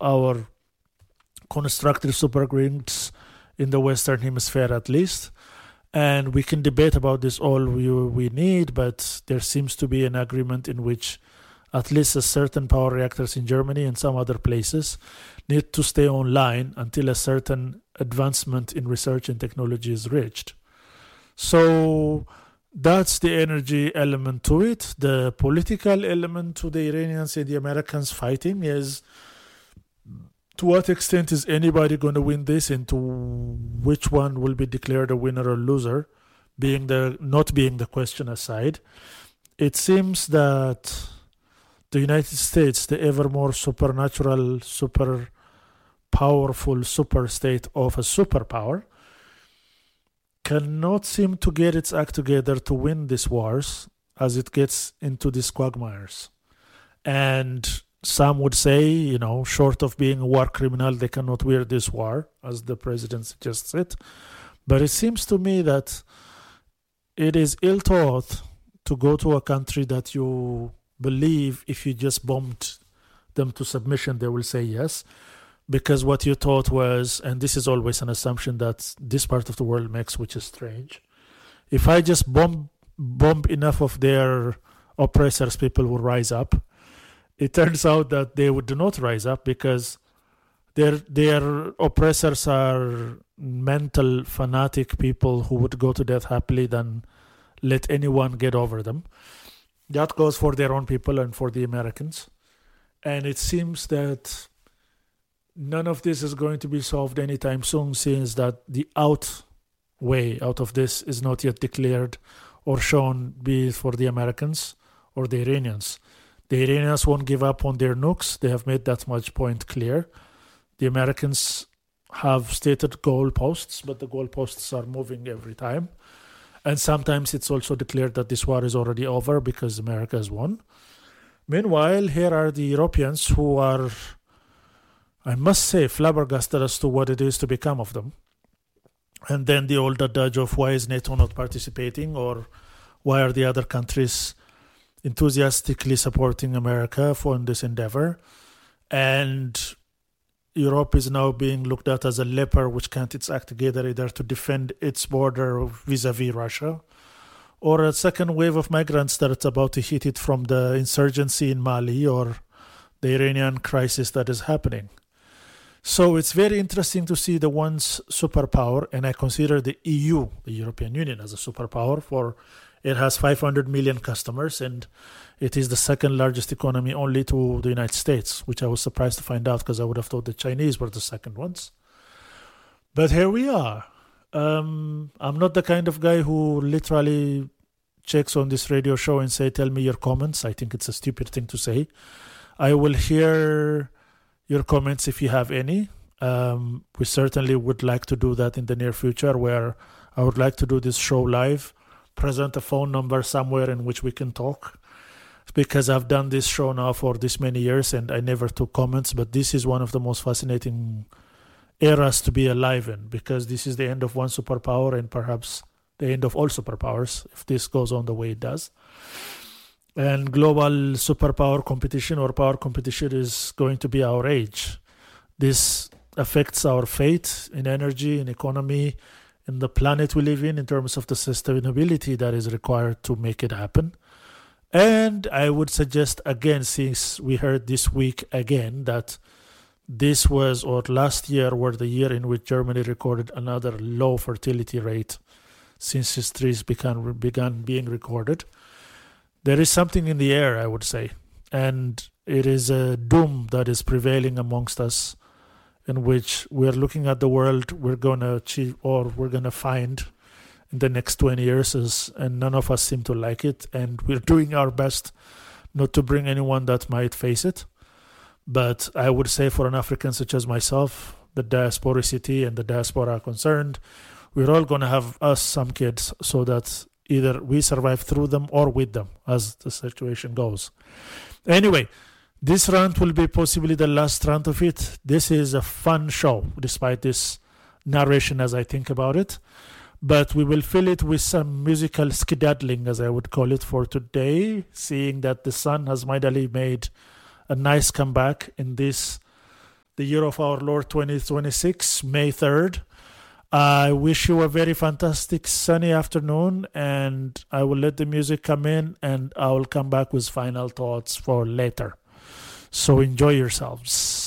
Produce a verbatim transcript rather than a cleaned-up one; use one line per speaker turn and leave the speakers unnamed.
our constructive supergrids in the Western Hemisphere at least. And we can debate about this all we, we need, but there seems to be an agreement in which at least a certain power reactors in Germany and some other places need to stay online until a certain advancement in research and technology is reached. So that's the energy element to it. The political element to the Iranians and the Americans fighting is, to what extent is anybody going to win this, and to which one will be declared a winner or loser, being the not being the question aside. It seems that the United States, the ever more supernatural, super powerful super state of a superpower, cannot seem to get its act together to win these wars as it gets into these quagmires. And some would say, you know, short of being a war criminal, they cannot win this war, as the president suggests it. But it seems to me that it is ill thought to go to a country that you believe if you just bombed them to submission, they will say yes. Because what you thought was, and this is always an assumption that this part of the world makes, which is strange, if I just bomb, bomb enough of their oppressors, people will rise up. It turns out that they would not rise up because their their oppressors are mental, fanatic people who would go to death happily than let anyone get over them. That goes for their own people and for the Americans. And it seems that none of this is going to be solved anytime soon, since that the out way out of this is not yet declared or shown, be it for the Americans or the Iranians. The Iranians won't give up on their nukes. They have made that much point clear. The Americans have stated goalposts, but the goalposts are moving every time. And sometimes it's also declared that this war is already over because America has won. Meanwhile, here are the Europeans who are, I must say, flabbergasted as to what it is to become of them. And then the old adage of why is NATO not participating, or why are the other countries enthusiastically supporting America for this endeavor. And Europe is now being looked at as a leper which can't its act together either to defend its border vis-a-vis Russia, or a second wave of migrants that's about to hit it from the insurgency in Mali or the Iranian crisis that is happening. So it's very interesting to see the one's superpower, and I consider the E U, the European Union, as a superpower, for it has five hundred million customers, and it is the second largest economy only to the United States, which I was surprised to find out because I would have thought the Chinese were the second ones. But here we are. Um, I'm not the kind of guy who literally checks on this radio show and say, tell me your comments. I think it's a stupid thing to say. I will hear your comments if you have any. Um, we certainly would like to do that in the near future, where I would like to do this show live, present a phone number somewhere in which we can talk, because I've done this show now for this many years and I never took comments, but this is one of the most fascinating eras to be alive in, because this is the end of one superpower and perhaps the end of all superpowers if this goes on the way it does. And global superpower competition or power competition is going to be our age. This affects our fate in energy, in economy, in the planet we live in, in terms of the sustainability that is required to make it happen. And I would suggest again, since we heard this week again that this was, or last year were the year in which Germany recorded another low fertility rate since history began, began being recorded. There is something in the air, I would say. And it is a doom that is prevailing amongst us, in which we're looking at the world we're going to achieve or we're going to find in the next twenty years, is, and none of us seem to like it. And we're doing our best not to bring anyone that might face it. But I would say for an African such as myself, the diasporicity and the diaspora are concerned, we're all going to have us some kids, so that either we survive through them or with them as the situation goes. Anyway, this rant will be possibly the last rant of it. This is a fun show, despite this narration as I think about it. But we will fill it with some musical skedaddling, as I would call it, for today, seeing that the sun has mightily made a nice comeback in this the year of our Lord twenty twenty-six, May third. I wish you a very fantastic sunny afternoon, and I will let the music come in, and I will come back with final thoughts for later. So enjoy yourselves.